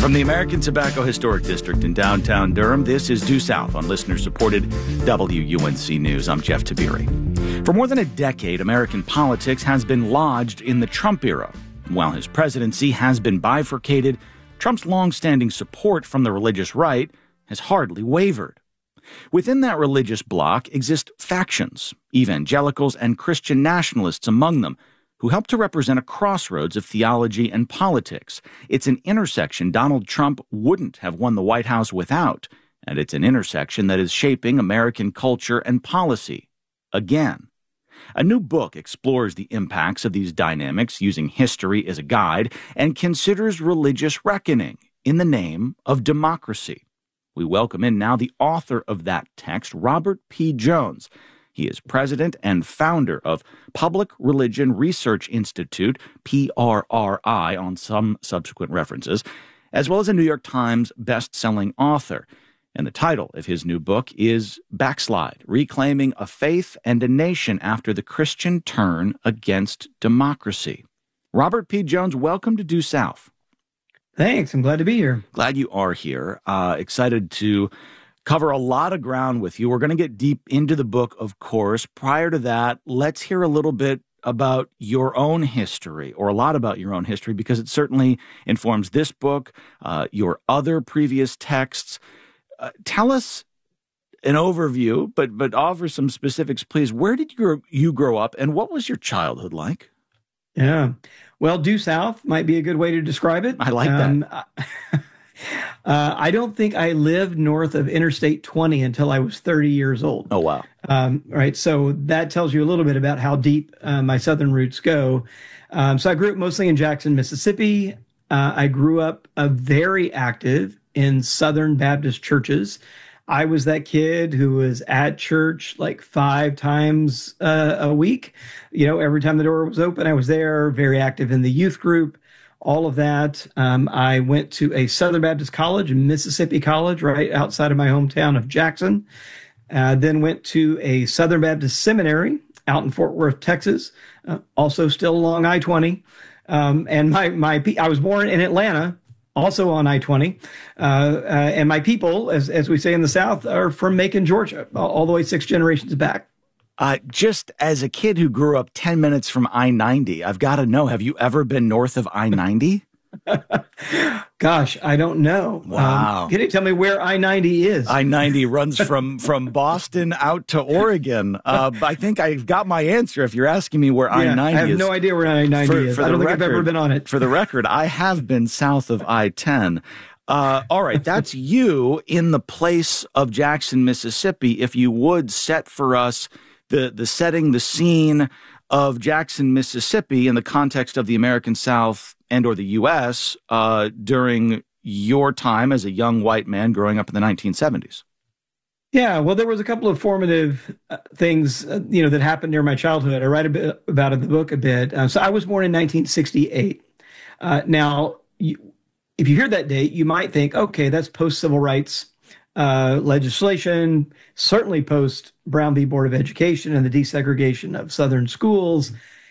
From the American Tobacco Historic District in downtown Durham, this is Due South on listener-supported WUNC News. I'm Jeff Tabiri. For more than a decade, American politics has been lodged in the Trump era. While his presidency has been bifurcated, Trump's long-standing support from the religious right has hardly wavered. Within that religious bloc exist factions, evangelicals and Christian nationalists among them, who help to represent a crossroads of theology and politics. It's an intersection Donald Trump wouldn't have won the White House without, and it's an intersection that is shaping American culture and policy again. A new book explores the impacts of these dynamics using history as a guide and considers religious reckoning in the name of democracy. We welcome in now the author of that text, Robert P. Jones. He is president and founder of Public Religion Research Institute, PRRI, on some subsequent references, as well as a New York Times best-selling author. And the title of his new book is Backslide: Reclaiming a Faith and a Nation After the Christian Turn Against Democracy. Robert P. Jones, welcome to Due South. Thanks. I'm glad to be here. Glad you are here. Excited to cover a lot of ground with you. We're going to get deep into the book, of course. Prior to that, let's hear a little bit about your own history, or a lot about your own history, because it certainly informs this book, your other previous texts. Tell us an overview, but offer some specifics, please. Where did you grow up, and what was your childhood like? Yeah. Well, due south might be a good way to describe it. I like that. I don't think I lived north of Interstate 20 until I was 30 years old. Oh, wow. Right. So that tells you a little bit about how deep my southern roots go. So I grew up mostly in Jackson, Mississippi. I grew up very active in Southern Baptist churches. I was that kid who was at church like 5 times a week. You know, every time the door was open, I was there, very active in the youth group. All of that. I went to a Southern Baptist college, Mississippi College, right outside of my hometown of Jackson. Then went to a Southern Baptist seminary out in Fort Worth, Texas, also still along I-20. And I was born in Atlanta, also on I-20. And my people, as we say in the South, are from Macon, Georgia, all the way 6 generations back. Just as a kid who grew up 10 minutes from I-90, I've got to know, have you ever been north of I-90? Gosh, I don't know. Wow. Can you tell me where I-90 is? I-90 runs from Boston out to Oregon. I think I've got my answer if you're asking me where I-90 is. I have no idea where I-90 is. I don't think I've ever been on it. For the record, I have been south of I-10. All right, that's you in the place of Jackson, Mississippi. If you would set for us the setting, the scene of Jackson, Mississippi in the context of the American South and or the U.S. During your time as a young white man growing up in the 1970s. Yeah, well, there was a couple of formative things, that happened during my childhood. I write a bit about it in the book a bit. So I was born in 1968. Now, if you hear that date, you might think, okay, that's post-civil rights legislation, certainly post Brown v. Board of Education and the desegregation of Southern schools.